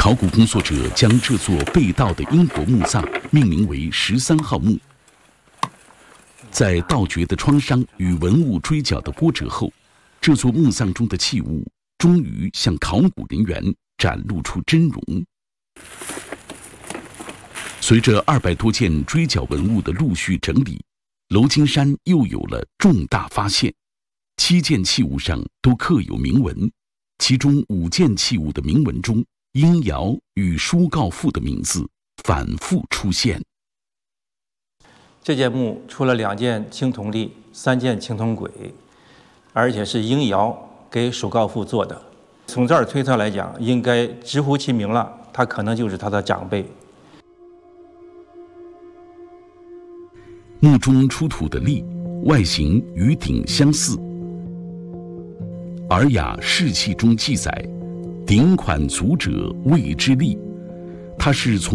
考古工作者将这座被盗的英国墓葬命名为13号墓。在盗掘的创伤与文物追缴的波折后，这座墓葬中的器物终于向考古人员展露出真容。随着200多件追缴文物的陆续整理，娄金山又有了重大发现。7件器物上都刻有铭文，其中5件器物的铭文中，殷尧与舒告父的名字反复出现。 这件墓出了2件青铜粒、3件青铜簋，而且是殷尧给舒告父做的。从这儿推测来讲，应该直呼其名了，他可能就是他的长辈。 墓中出土的粒外形与鼎相似，《尔雅释器》中记载：“鼎款足者谓之粒”，它是从